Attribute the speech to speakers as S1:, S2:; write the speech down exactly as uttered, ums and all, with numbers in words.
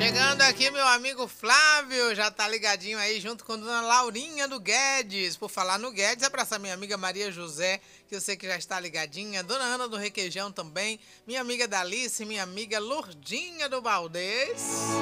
S1: Chegando aqui, meu amigo Flávio, já tá ligadinho aí junto com dona Laurinha do Guedes. Por falar no Guedes, abraçar minha amiga Maria José, que eu sei que já está ligadinha. Dona Ana do Requeijão também. Minha amiga Dalice, minha amiga Lourdinha do Baldez.